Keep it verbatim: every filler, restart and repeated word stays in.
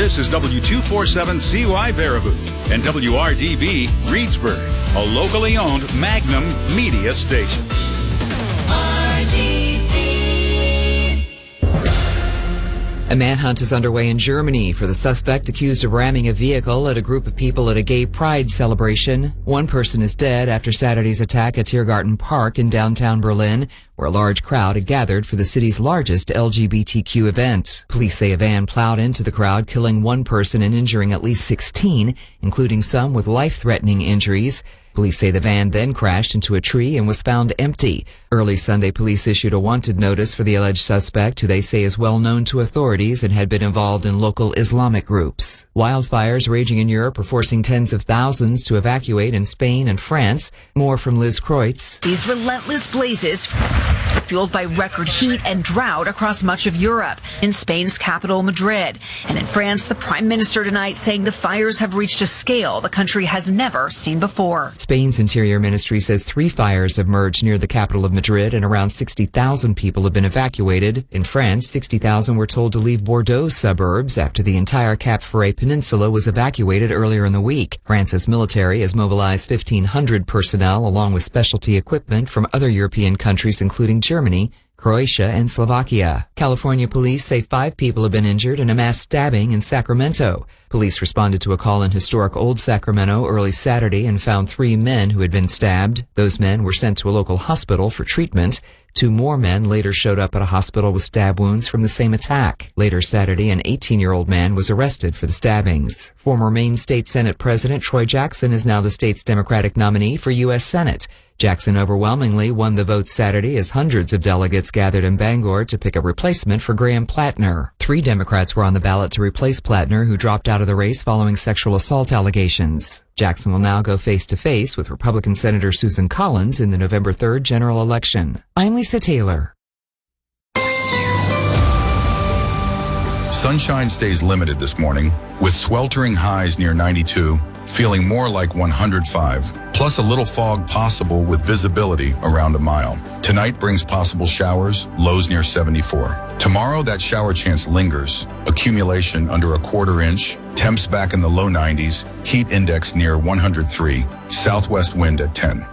This is W two forty-seven C Y Baraboo and W R D B Reedsburg, a locally owned Magnum media station. A manhunt is underway in Germany for the suspect accused of ramming a vehicle at a group of people at a gay pride celebration. One person is dead after Saturday's attack at Tiergarten Park in downtown Berlin, where a large crowd had gathered for the city's largest L G B T Q event. Police say a van plowed into the crowd, killing one person and injuring at least sixteen, including some with life-threatening injuries. Police say the van then crashed into a tree and was found empty. Early Sunday, police issued a wanted notice for the alleged suspect, who they say is well known to authorities and had been involved in local Islamic groups. Wildfires raging in Europe are forcing tens of thousands to evacuate in Spain and France. More from Liz Kreutz. These relentless blazes fueled by record heat and drought across much of Europe. In Spain's capital, Madrid. And in France, the prime minister tonight saying the fires have reached a scale the country has never seen before. Spain's Interior Ministry says three fires have emerged near the capital of Madrid and around sixty thousand people have been evacuated. In France, sixty thousand were told to leave Bordeaux suburbs after the entire Cap Ferret Peninsula was evacuated earlier in the week. France's military has mobilized fifteen hundred personnel along with specialty equipment from other European countries, including Germany, Croatia, and Slovakia. California police say five people have been injured in a mass stabbing in Sacramento. Police responded to a call in historic Old Sacramento early Saturday and found three men who had been stabbed. Those men were sent to a local hospital for treatment. Two more men later showed up at a hospital with stab wounds from the same attack. Later Saturday, an eighteen-year-old man was arrested for the stabbings. Former Maine State Senate President Troy Jackson is now the state's Democratic nominee for U S Senate. Jackson overwhelmingly won the vote Saturday as hundreds of delegates gathered in Bangor to pick a replacement for Graham Plattner. Three Democrats were on the ballot to replace Plattner, who dropped out of the race following sexual assault allegations. Jackson will now go face-to-face with Republican Senator Susan Collins in the November third general election. I'm Lisa Taylor. Sunshine stays limited this morning, with sweltering highs near ninety-two, feeling more like one hundred five, plus a little fog possible with visibility around a mile. Tonight brings possible showers, lows near seventy-four. Tomorrow, that shower chance lingers, accumulation under a quarter inch, temps back in the low nineties, heat index near one hundred three, southwest wind at ten.